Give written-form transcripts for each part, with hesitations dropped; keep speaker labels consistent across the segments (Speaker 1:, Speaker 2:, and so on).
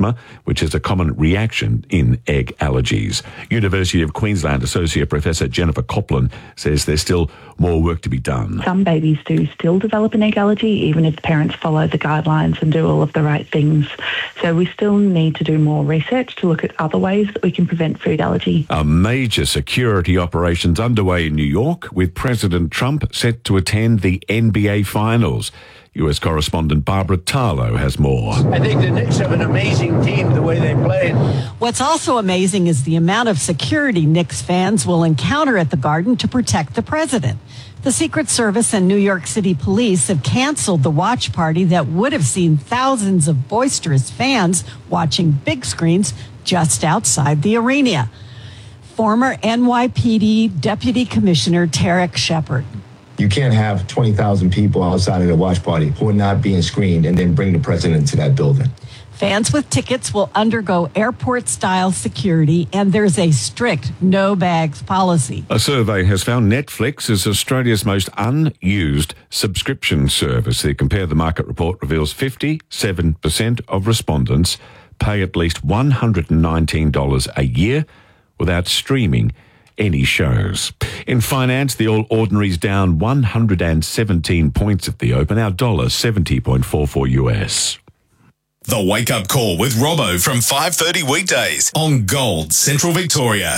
Speaker 1: asthma, which is a common reaction in egg allergies. University of Queensland Associate Professor Jennifer Copland says there's still more work to be done.
Speaker 2: Some babies do still develop an egg allergy, even if the parents follow the guidelines and do all of the right things. So we still need to do more research to look at other ways that we can prevent food allergy.
Speaker 1: A major security operations underway in New York, with President Trump set to attend the NBA Finals. US correspondent Barbara Tarlow has more.
Speaker 3: I think the Knicks have an amazing team, the way they played.
Speaker 4: What's also amazing is the amount of security Knicks fans will encounter at the Garden to protect the president. The Secret Service and New York City Police have canceled the watch party that would have seen thousands of boisterous fans watching big screens just outside the arena. Former NYPD Deputy Commissioner Tarek Shepard.
Speaker 5: You can't have 20,000 people outside of the watch party who are not being screened and then bring the president to that building.
Speaker 4: Fans with tickets will undergo airport-style security, and there's a strict no-bags policy.
Speaker 1: A survey has found Netflix is Australia's most unused subscription service. The Compare the Market report reveals 57% of respondents pay at least $119 a year without streaming any shows. In finance, the All Ordinary's down 117 points at the open, our $70.44 US.
Speaker 6: The Wake Up Call with Robbo from 5:30 weekdays on Gold Central Victoria.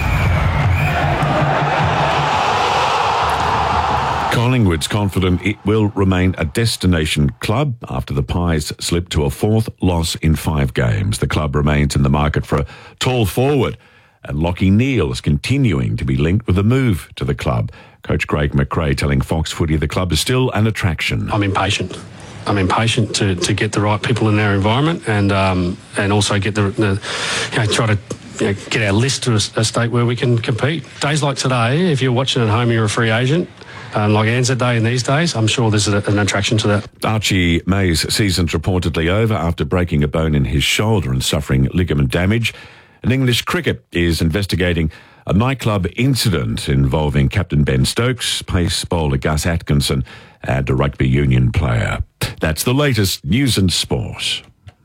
Speaker 1: Collingwood's confident it will remain a destination club after the Pies slipped to a fourth loss in 5 games. The club remains in the market for a tall forward, and Lachie Neale is continuing to be linked with a move to the club. Coach Craig McRae telling Fox Footy the club is still an attraction.
Speaker 7: I'm impatient to get the right people in their environment and also get try to get our list to a state where we can compete. Days like today, if you're watching at home, you're a free agent. Like Anzac Day in these days, I'm sure there's an attraction to that.
Speaker 1: Archie May's season's reportedly over after breaking a bone in his shoulder and suffering ligament damage. And English cricket is investigating a nightclub incident involving Captain Ben Stokes, pace bowler Gus Atkinson, and a rugby union player. That's the latest news and sport.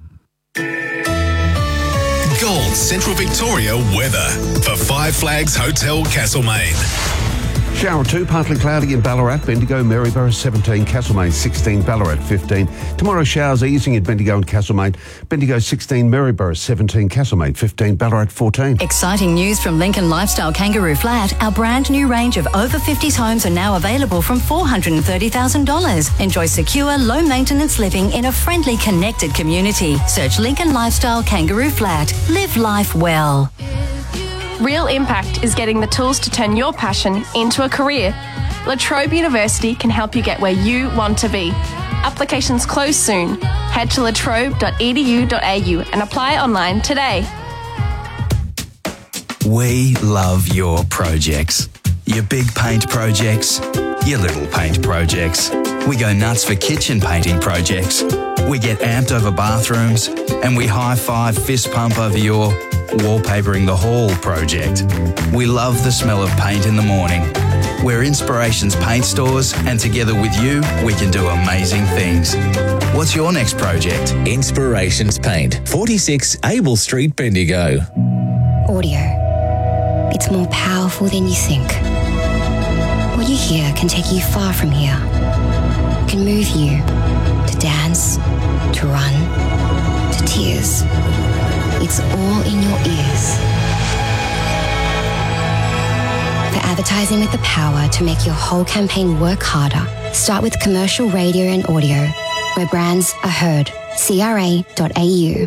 Speaker 6: Gold Central Victoria weather for Five Flags Hotel Castlemaine.
Speaker 8: Shower 2, partly cloudy in Ballarat, Bendigo, Maryborough 17, Castlemaine 16, Ballarat 15. Tomorrow showers easing in Bendigo and Castlemaine. Bendigo 16, Maryborough 17, Castlemaine 15, Ballarat 14.
Speaker 9: Exciting news from Lincoln Lifestyle Kangaroo Flat. Our brand new range of over 50s homes are now available from $430,000. Enjoy secure, low maintenance living in a friendly, connected community. Search Lincoln Lifestyle Kangaroo Flat. Live life well.
Speaker 10: Real Impact is getting the tools to turn your passion into a career. La Trobe University can help you get where you want to be. Applications close soon. Head to latrobe.edu.au and apply online today.
Speaker 11: We love your projects. Your big paint projects, your little paint projects. We go nuts for kitchen painting projects. We get amped over bathrooms, and we high-five fist pump over your wallpapering the hall project. We love the smell of paint in the morning. We're Inspirations Paint Stores, and together with you, we can do amazing things. What's your next project?
Speaker 12: Inspirations Paint, 46 Abel Street, Bendigo.
Speaker 13: Audio. It's more powerful than you think. What you hear can take you far from here. It can move you to dance, to run, to tears. It's all in your ears. For advertising with the power to make your whole campaign work harder, start with commercial radio and audio, where brands are heard. CRA.au.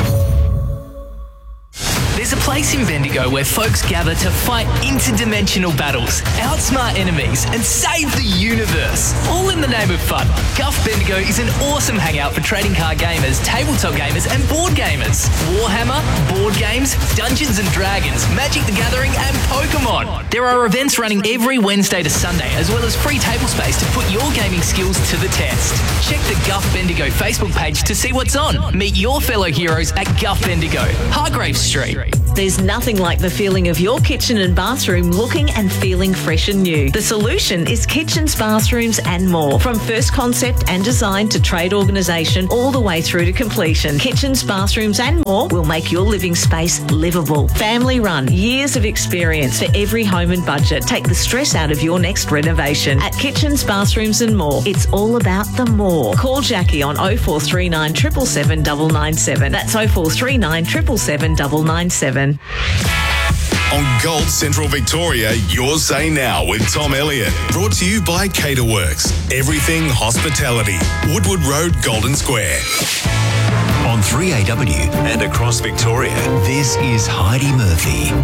Speaker 14: There's a place in Bendigo where folks gather to fight interdimensional battles, outsmart enemies, and save the universe. All in the name of fun. Guff Bendigo is an awesome hangout for trading card gamers, tabletop gamers, and board gamers. Warhammer, board games, Dungeons and Dragons, Magic the Gathering, and Pokemon. There are events running every Wednesday to Sunday, as well as free table space to put your gaming skills to the test. Check the Guff Bendigo Facebook page to see what's on. Meet your fellow heroes at Guff Bendigo, Hargrave Street.
Speaker 15: There's nothing like the feeling of your kitchen and bathroom looking and feeling fresh and new. The solution is Kitchens, Bathrooms and More. From first concept and design to trade organisation, all the way through to completion. Kitchens, Bathrooms and More will make your living space livable. Family run, years of experience for every home and budget. Take the stress out of your next renovation. At Kitchens, Bathrooms and More, it's all about the more. Call Jackie on 0439 777 997. That's 0439 777 997.
Speaker 6: On Gold Central Victoria, your say now with Tom Elliott. Brought to you by Caterworks. Everything hospitality. Woodward Road, Golden Square.
Speaker 16: On 3AW and across Victoria, this is Heidi Murphy.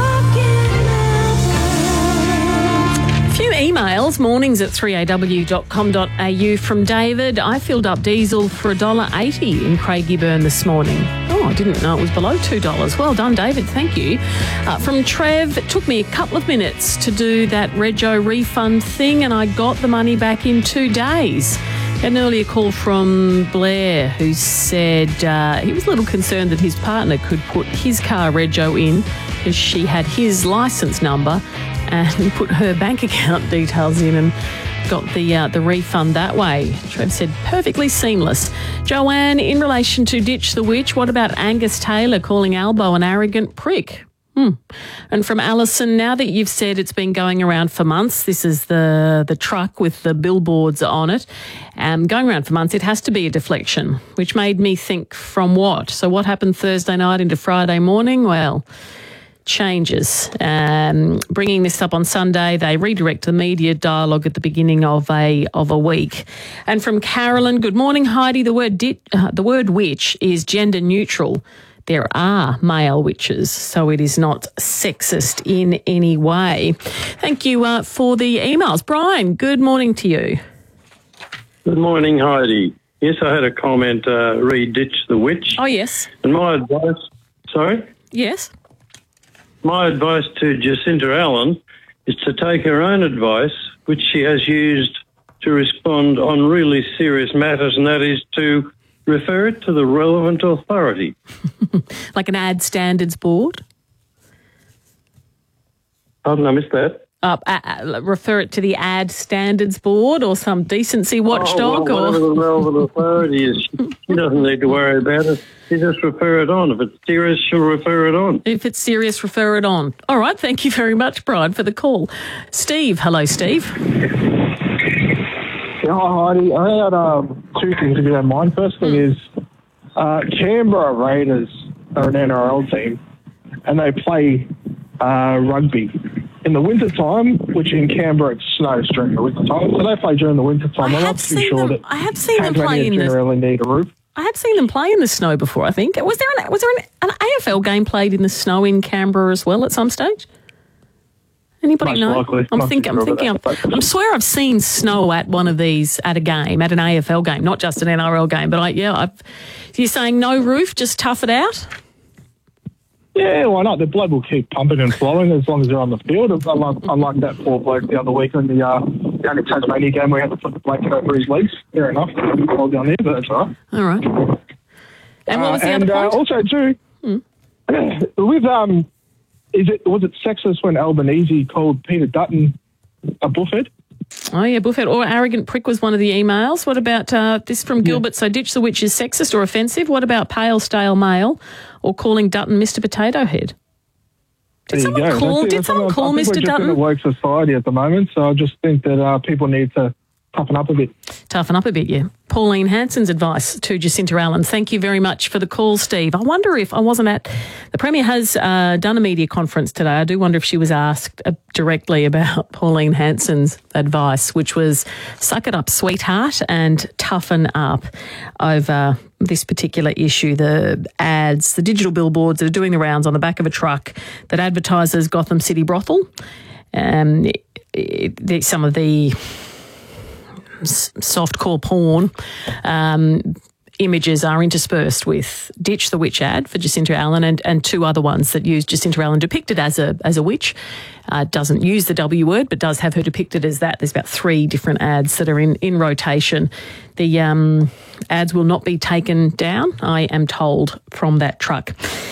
Speaker 17: Few emails, mornings at 3aw.com.au from David. I filled up diesel for $1.80 in Craigieburn this morning. Oh, I didn't know it was below $2. Well done, David. Thank you. From Trev, it took me a couple of minutes to do that Rego refund thing and I got the money back in 2 days. An earlier call from Blair who said he was a little concerned that his partner could put his car Rego in as she had his licence number and put her bank account details in and got the refund that way. Trev said perfectly seamless. Joanne, in relation to Ditch the Witch, what about Angus Taylor calling Albo an arrogant prick? And from Alison, now that you've said it's been going around for months, this is the truck with the billboards on it, going around for months, it has to be a deflection, which made me think from what? So what happened Thursday night into Friday morning? Well, changes. Bringing this up on Sunday, they redirect the media dialogue at the beginning of a week. And from Carolyn, good morning, Heidi. The word witch is gender neutral. There are male witches, so it is not sexist in any way. Thank you for the emails. Brian, good morning to you.
Speaker 18: Good morning, Heidi. Yes, I had a comment, re-ditch the witch.
Speaker 17: Oh, yes.
Speaker 18: And my advice, sorry?
Speaker 17: Yes.
Speaker 18: My advice to Jacinta Allen is to take her own advice, which she has used to respond on really serious matters, and that is to refer it to the relevant authority.
Speaker 17: Like an ad standards board?
Speaker 18: Pardon, I missed that.
Speaker 17: Refer it to the ad standards board or some decency watchdog?
Speaker 18: Whatever the relevant authority is, she doesn't need to worry about it. She just refer it on. If it's serious, she'll refer it on.
Speaker 17: If it's serious, refer it on. All right, thank you very much, Brian, for the call. Steve, hello, Steve.
Speaker 19: Yeah, hi, Heidi. I had two things, if you don't mind. First thing is Canberra Raiders are an NRL team and they play rugby in the winter time, which in Canberra it snows during the winter time. So they play during the winter time. I'm not too sure that
Speaker 17: I have seen them play in
Speaker 19: generally need a roof.
Speaker 17: I have seen them play in the snow before, I think. Was there an AFL game played in the snow in Canberra as well at some stage? Anybody know?
Speaker 19: Likely.
Speaker 17: I swear I've seen snow at one of these, at a game, at an AFL game, not just an NRL game. But you're saying no roof, just tough it out?
Speaker 19: Yeah, why not? The blood will keep pumping and flowing as long as they're on the field. Unlike that poor bloke the other week in the down in Tasmania game where he had to put the blanket over his legs. Fair enough. All down there, but that's all right.
Speaker 17: All right. And what was the other point?
Speaker 19: Also, too, with was it sexist when Albanese called Peter Dutton a buffhead?
Speaker 17: Oh, yeah, buffhead or arrogant prick was one of the emails. What about this from Gilbert? So Ditch the Witch is sexist or offensive. What about pale, stale male or calling Dutton Mr. Potato Head? Did someone call Mr. Dutton?
Speaker 19: We're in a woke society at the moment, so I just think that people need to toughen up a bit.
Speaker 17: Toughen up a bit, yeah. Pauline Hanson's advice to Jacinta Allen. Thank you very much for the call, Steve. I wonder if I wasn't at... The Premier has done a media conference today. I do wonder if she was asked directly about Pauline Hanson's advice, which was suck it up, sweetheart, and toughen up over this particular issue. The ads, the digital billboards that are doing the rounds on the back of a truck that advertises Gotham City Brothel. Some of the softcore porn images are interspersed with Ditch the Witch ad for Jacinta Allen and two other ones that use Jacinta Allen depicted as a witch. Doesn't use the W word, but does have her depicted as that. There's about 3 different ads that are in rotation. The ads will not be taken down, I am told, from that truck.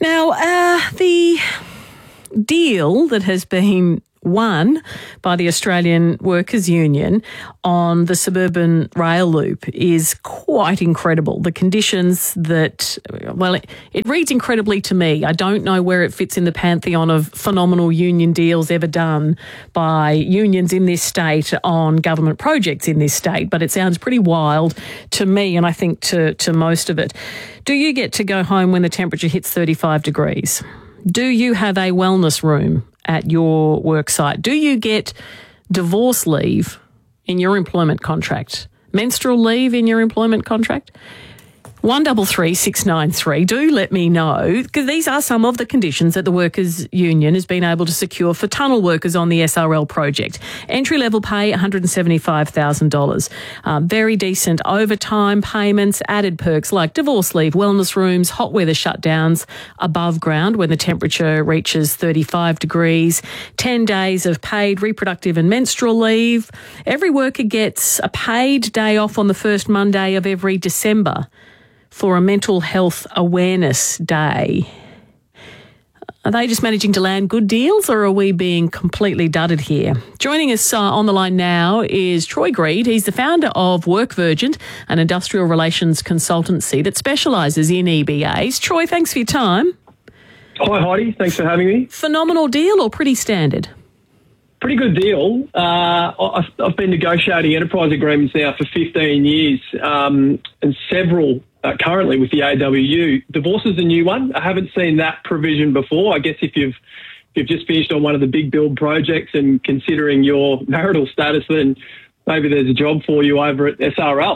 Speaker 17: Now, the deal that has been won by the Australian Workers' Union on the suburban rail loop is quite incredible. The conditions that, well, it reads incredibly to me. I don't know where it fits in the pantheon of phenomenal union deals ever done by unions in this state on government projects in this state, but it sounds pretty wild to me, and I think to most of it. Do you get to go home when the temperature hits 35 degrees? Do you have a wellness room at your work site? Do you get divorce leave in your employment contract? Menstrual leave in your employment contract? 133 693. Do let me know, because these are some of the conditions that the Workers' Union has been able to secure for tunnel workers on the SRL project. Entry-level pay, $175,000. Very decent overtime payments, added perks like divorce leave, wellness rooms, hot weather shutdowns above ground when the temperature reaches 35 degrees, 10 days of paid reproductive and menstrual leave. Every worker gets a paid day off on the first Monday of every December for a mental health awareness day. Are they just managing to land good deals, or are we being completely dudded here? Joining us on the line now is Troy Greed. He's the founder of WorkVirgent, an industrial relations consultancy that specialises in EBAs. Troy, thanks for your time.
Speaker 20: Hi, Heidi. Thanks for having me.
Speaker 17: Phenomenal deal or pretty standard?
Speaker 20: Pretty good deal. I've been negotiating enterprise agreements now for 15 years and several currently with the AWU. Divorce is a new one. I haven't seen that provision before. I guess if you've just finished on one of the big build projects and considering your marital status, then maybe there's a job for you over at SRL.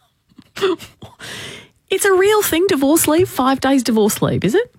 Speaker 17: It's a real thing, divorce leave, 5 days divorce leave, is it?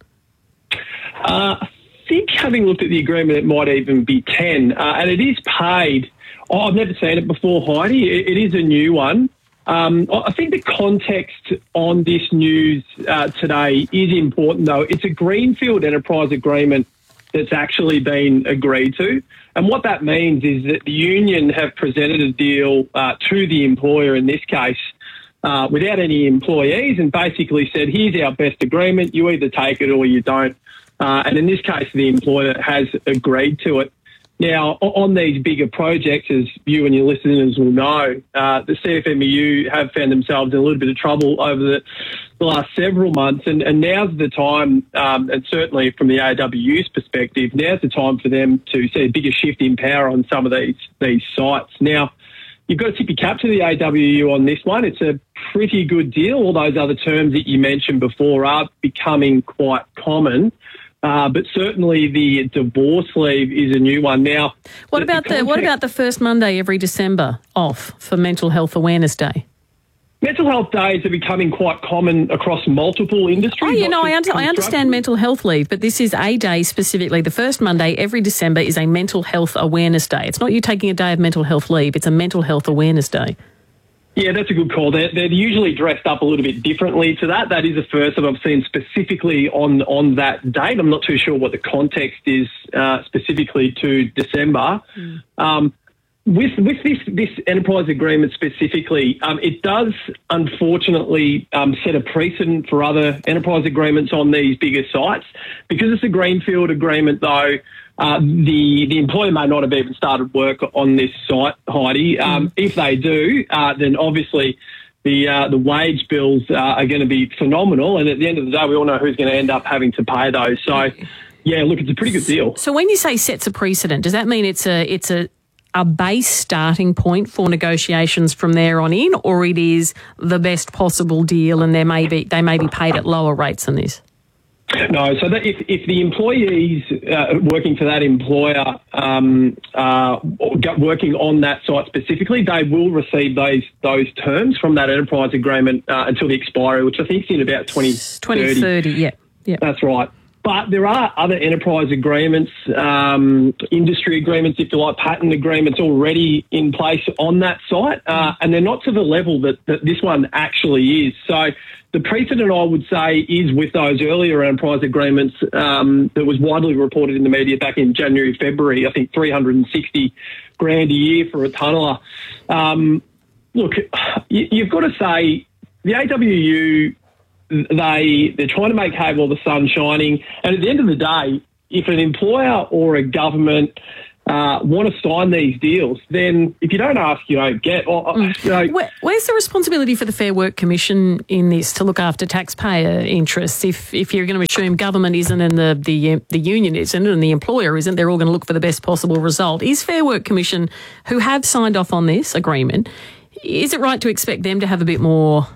Speaker 20: I think having looked at the agreement, it might even be 10. And it is paid. I've never seen it before, Heidi. It is a new one. I think the context on this news today is important, though. It's a greenfield enterprise agreement that's actually been agreed to. And what that means is that the union have presented a deal to the employer in this case without any employees and basically said, here's our best agreement. You either take it or you don't. And in this case, the employer has agreed to it. Now, on these bigger projects, as you and your listeners will know, the CFMEU have found themselves in a little bit of trouble over the last several months, and now's the time, and certainly from the AWU's perspective, now's the time for them to see a bigger shift in power on some of these sites. Now, you've got to tip your cap to the AWU on this one. It's a pretty good deal. All those other terms that you mentioned before are becoming quite common. But certainly the divorce leave is a new one. Now,
Speaker 17: what about the first Monday every December off for Mental Health Awareness Day?
Speaker 20: Mental health days are becoming quite common across multiple industries.
Speaker 17: I understand mental health leave, but this is a day specifically. The first Monday every December is a Mental Health Awareness Day. It's not you taking a day of mental health leave. It's a Mental Health Awareness Day.
Speaker 20: Yeah, that's a good call. They're usually dressed up a little bit differently to that. That is the first that I've seen specifically on that date. I'm not too sure what the context is specifically to December. With this enterprise agreement specifically, it does unfortunately set a precedent for other enterprise agreements on these bigger sites. Because it's a greenfield agreement, though, the employer may not have even started work on this site, Heidi. If they do, then obviously the wage bills are going to be phenomenal. And at the end of the day, we all know who's going to end up having to pay those. So, yeah, look, it's a pretty good deal.
Speaker 17: So when you say sets a precedent, does that mean it's a base starting point for negotiations from there on in, or it is the best possible deal and they may be paid at lower rates than this?
Speaker 20: No, so that if the employees working for that employer working on that site specifically, they will receive those terms from that enterprise agreement until the expiry, which I think is in about 2030.
Speaker 17: Yeah.
Speaker 20: That's right. But there are other enterprise agreements, industry agreements, if you like, patent agreements already in place on that site, and they're not to the level that this one actually is. So the precedent, I would say, is with those earlier enterprise agreements that was widely reported in the media back in January, February, I think $360,000 a year for a tunneler. Look, you've got to say the AWU they're trying to make hay while the sun's shining. And at the end of the day, if an employer or a government want to sign these deals, then if you don't ask, you don't get.
Speaker 17: Where's the responsibility for the Fair Work Commission in this to look after taxpayer interests? If you're going to assume government isn't and the union isn't and the employer isn't, they're all going to look for the best possible result. Is Fair Work Commission, who have signed off on this agreement, is it right to expect them to have a bit more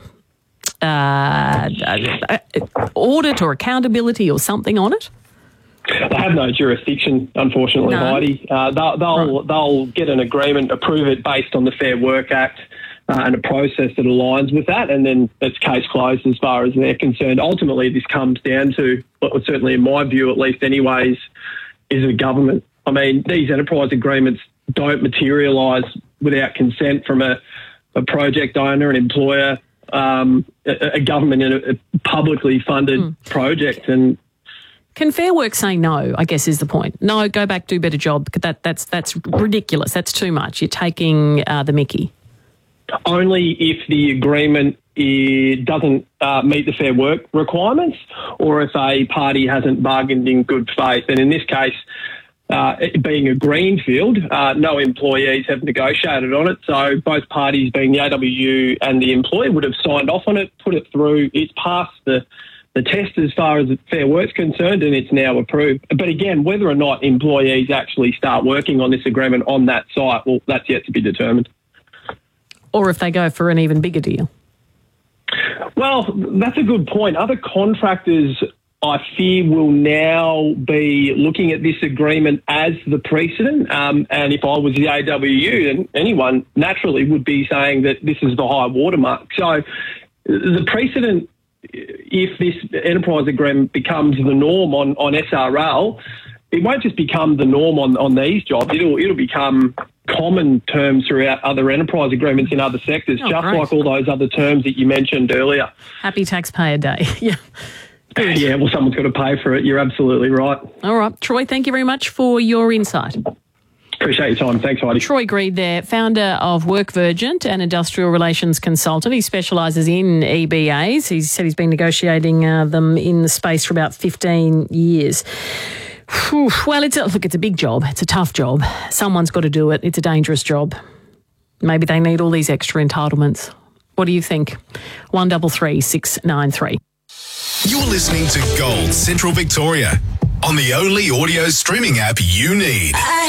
Speaker 17: audit or accountability or something on it?
Speaker 20: They have no jurisdiction, unfortunately, Heidi. They'll get an agreement, approve it based on the Fair Work Act and a process that aligns with that, and then it's case closed as far as they're concerned. Ultimately, this comes down to, certainly in my view at least anyways, is the government. I mean, these enterprise agreements don't materialise without consent from a project owner, an employer, a government in a publicly funded project. And
Speaker 17: can Fair Work say no, I guess is the point? No, go back, do a better job. That's ridiculous. That's too much. You're taking the mickey.
Speaker 20: Only if the agreement doesn't meet the Fair Work requirements, or if a party hasn't bargained in good faith. And in this case, it being a greenfield, no employees have negotiated on it. So both parties, being the AWU and the employer, would have signed off on it, put it through. It's passed the test as far as Fair Work's concerned, and it's now approved. But again, whether or not employees actually start working on this agreement on that site, well, that's yet to be determined.
Speaker 17: Or if they go for an even bigger deal.
Speaker 20: Well, that's a good point. Other contractors, I fear, will now be looking at this agreement as the precedent. And if I was the AWU, then anyone naturally would be saying that this is the high watermark. So the precedent, if this enterprise agreement becomes the norm on SRL, it won't just become the norm on these jobs. It'll become common terms throughout other enterprise agreements in other sectors, like all those other terms that you mentioned earlier.
Speaker 17: Happy Taxpayer Day. Yeah. Good.
Speaker 20: Yeah, well, someone's got to pay for it. You're absolutely right.
Speaker 17: All right. Troy, thank you very much for your insight.
Speaker 20: Appreciate your time. Thanks, Heidi.
Speaker 17: Troy Greed there, founder of WorkVergent, an industrial relations consultant. He specialises in EBAs. He said he's been negotiating them in the space for about 15 years. Well, it's a big job. It's a tough job. Someone's got to do it. It's a dangerous job. Maybe they need all these extra entitlements. What do you think? 133 693.
Speaker 6: You're listening to Gold Central Victoria on the only audio streaming app you need.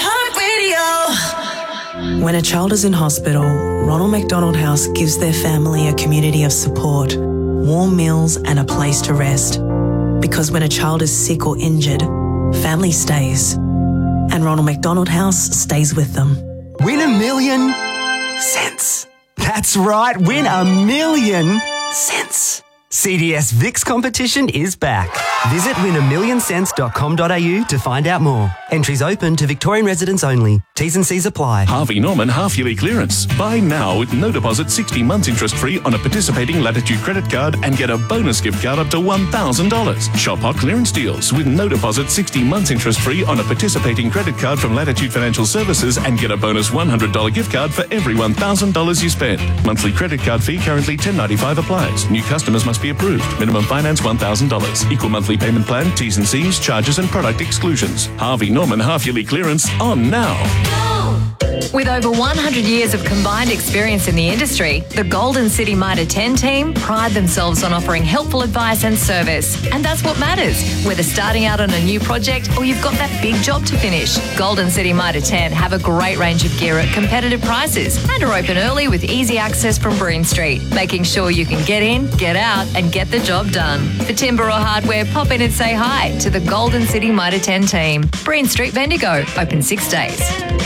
Speaker 21: iHeartRadio. When a child is in hospital, Ronald McDonald House gives their family a community of support, warm meals and a place to rest. Because when a child is sick or injured, family stays. And Ronald McDonald House stays with them.
Speaker 22: Win $1 million cents. That's right, win $1 million cents. CDS VIX competition is back. Visit win1millioncents.com.au to find out more. Entries open to Victorian residents only. T's and C's apply.
Speaker 23: Harvey Norman half-yearly clearance. Buy now with no deposit, 60 months interest-free on a participating Latitude credit card and get a bonus gift card up to $1,000. Shop hot clearance deals with no deposit, 60 months interest-free on a participating credit card from Latitude Financial Services and get a bonus $100 gift card for every $1,000 you spend. Monthly credit card fee currently $10.95 applies. New customers must be approved. Minimum finance $1,000. Equal monthly payment plan, T's and C's, charges and product exclusions. Harvey Norman half-yearly clearance on now.
Speaker 9: With over 100 years of combined experience in the industry, the Golden City Mitre 10 team pride themselves on offering helpful advice and service. And that's what matters, whether starting out on a new project or you've got that big job to finish. Golden City Mitre 10 have a great range of gear at competitive prices and are open early with easy access from Breen Street, making sure you can get in, get out and get the job done. For timber or hardware, pop in and say hi to the Golden City Mitre 10 team. Breen Street, Bendigo, open 6 days.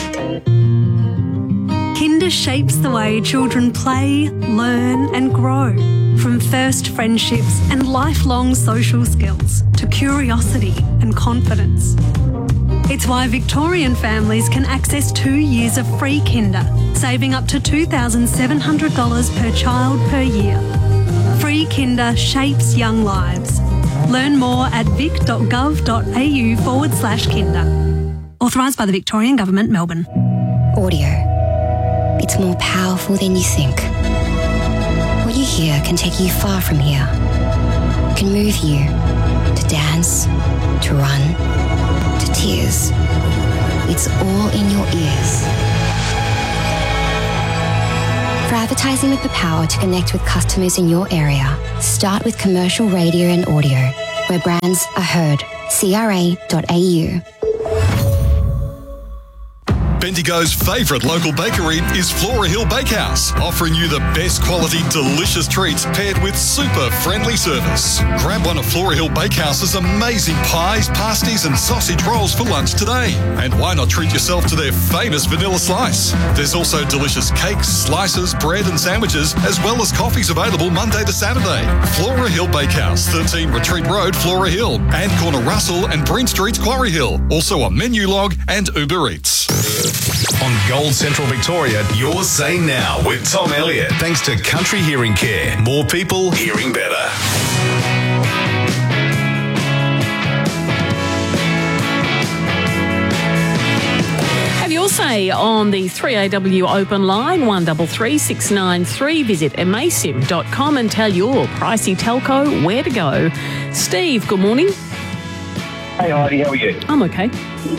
Speaker 24: Kinder shapes the way children play, learn and grow. From first friendships and lifelong social skills to curiosity and confidence. It's why Victorian families can access 2 years of free Kinder, saving up to $2,700 per child per year. Free Kinder shapes young lives. Learn more at vic.gov.au/Kinder. Authorised by the Victorian Government, Melbourne.
Speaker 13: Audio. It's more powerful than you think. What you hear can take you far from here. can move you to dance, to run, to tears. It's all in your ears. For advertising with the power to connect with customers in your area, start with commercial radio and audio, where brands are heard. CRA.au.
Speaker 2: Bendigo's favourite local bakery is Flora Hill Bakehouse, offering you the best quality, delicious treats paired with super friendly service. Grab one of Flora Hill Bakehouse's amazing pies, pasties and sausage rolls for lunch today. And why not treat yourself to their famous vanilla slice? There's also delicious cakes, slices, bread and sandwiches, as well as coffees available Monday to Saturday. Flora Hill Bakehouse, 13 Retreat Road, Flora Hill, and Corner Russell and Breen Street's Quarry Hill. Also on Menu Log and Uber Eats.
Speaker 6: On Gold Central Victoria, Your Say Now with Tom Elliott. Thanks to Country Hearing Care. More people hearing better.
Speaker 17: Have your say on the 3AW open line, 133 693. Visit amasim.com and tell your pricey telco where to go. Steve, good morning.
Speaker 3: Hey Heidi, how are you?
Speaker 17: I'm okay.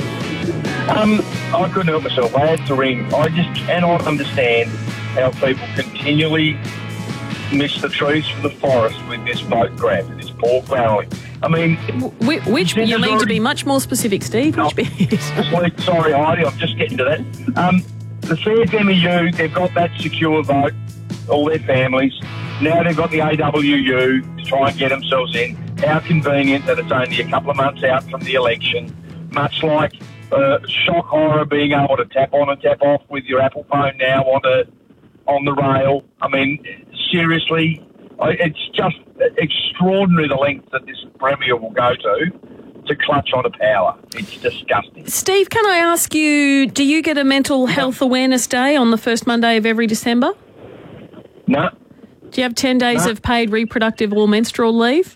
Speaker 3: I couldn't help myself. I had to ring. I just cannot understand how people continually miss the trees from the forest with this boat grab, this poor family. I mean...
Speaker 17: Which you need to be much more specific, Steve. Which bit?
Speaker 3: Sorry, Heidi, I'm just getting to that. The CFMEU, they've got that secure vote, all their families. Now they've got the AWU to try and get themselves in. How convenient that it's only a couple of months out from the election. Much like... shock horror being able to tap on and tap off with your Apple phone now on the rail. I mean, seriously, it's just extraordinary the length that this Premier will go to clutch onto power. It's disgusting.
Speaker 17: Steve, can I ask you, do you get a mental health awareness day on the first Monday of every December?
Speaker 3: No.
Speaker 17: Do you have 10 days of paid reproductive or menstrual leave?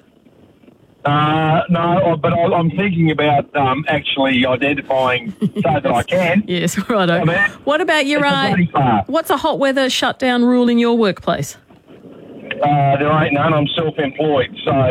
Speaker 3: No, but I'm thinking about actually identifying so that I can.
Speaker 17: Yes, right. I mean, what about your what's a hot weather shutdown rule in your workplace?
Speaker 3: There ain't none. I'm self-employed, so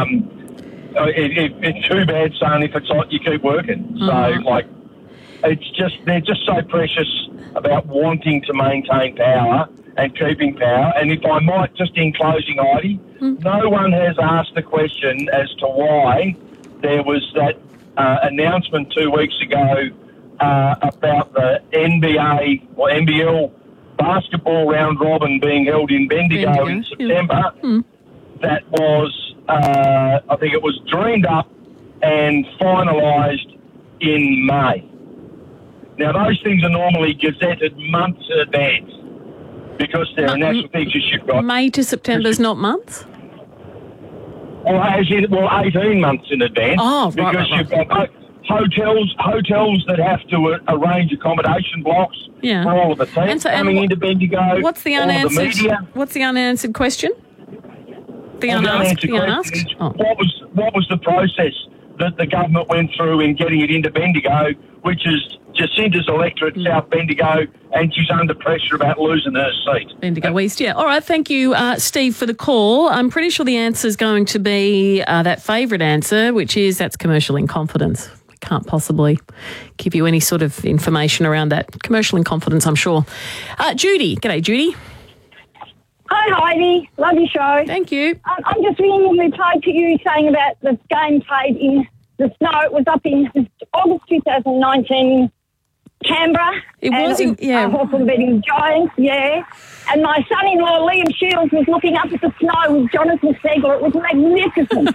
Speaker 3: it's too bad, son. If it's hot, you keep working. So, they're just so precious about wanting to maintain power and keeping power. And if I might, just in closing, Heidi, no one has asked the question as to why there was that announcement 2 weeks ago about the NBA or NBL basketball round robin being held in Bendigo in September. That was, I think it was dreamed up and finalised in May. Now, those things are normally gazetted months in advance because they're a national things you've got.
Speaker 17: May to September's not months?
Speaker 3: Well, 18 months in advance.
Speaker 17: Oh, right,
Speaker 3: because you've got hotels that have to arrange accommodation blocks for all of the teams coming into Bendigo.
Speaker 17: What's the unanswered question? The unasked
Speaker 3: question is, what was the process that the government went through in getting it into Bendigo, which is Jacinta's electorate, South Bendigo, and she's under pressure about losing her seat.
Speaker 17: Bendigo East, yeah. All right, thank you, Steve, for the call. I'm pretty sure the answer is going to be that favourite answer, which is that's commercial in confidence. I can't possibly give you any sort of information around that. Commercial in confidence, I'm sure. Judy. G'day, Judy.
Speaker 4: Hi, Heidi. Love your show.
Speaker 17: Thank you.
Speaker 4: I'm just ringing in reply to you saying about the game played in the snow. It was up in August 2019 Canberra.
Speaker 17: It wasn't,
Speaker 4: Hawthorn beating Giants, And my son-in-law, Liam Shields, was looking up at the snow with Jonathan Segler. It was magnificent.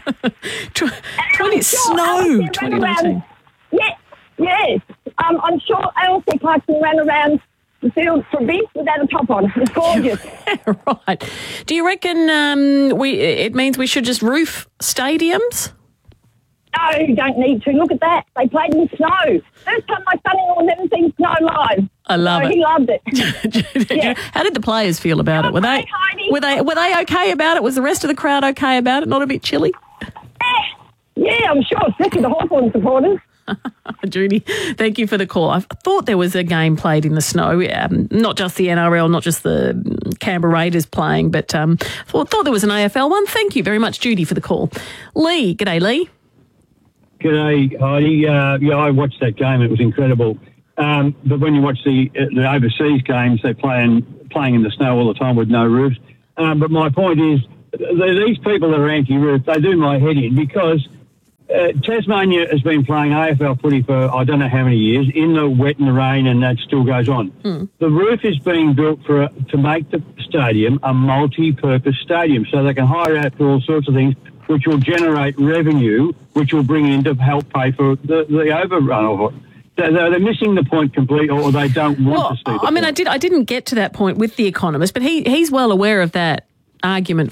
Speaker 17: 2019.
Speaker 4: Yes. I'm sure ALC Clarkson ran around the field for a bit without a top on. It's gorgeous.
Speaker 17: Right. Do you reckon it means we should just roof stadiums?
Speaker 4: No, you don't need to. Look at that. They played in snow. First time my son-in-law's ever seen snow live.
Speaker 17: I love it.
Speaker 4: He loved it.
Speaker 17: How did the players feel about it? Were they okay about it? Was the rest of the crowd okay about it? Not a bit chilly?
Speaker 4: Yeah, I'm sure, especially the Hawthorn supporters.
Speaker 17: Judy, thank you for the call. I thought there was a game played in the snow, not just the NRL, not just the Canberra Raiders playing, but thought there was an AFL one. Thank you very much, Judy, for the call. Lee, g'day, Lee.
Speaker 1: G'day, Heidi. I watched that game. It was incredible. But when you watch the overseas games, they're playing in the snow all the time with no roofs. But my point is, these people that are anti-roof, they do my head in because Tasmania has been playing AFL footy for I don't know how many years in the wet and the rain, and that still goes on. The roof is being built to make the stadium a multi-purpose stadium, so they can hire out for all sorts of things, which will generate revenue, which will bring in to help pay for the overrun of it. They're missing the point completely, or they don't want to see the point.
Speaker 17: I didn't get to that point with The Economist, but he's well aware of that argument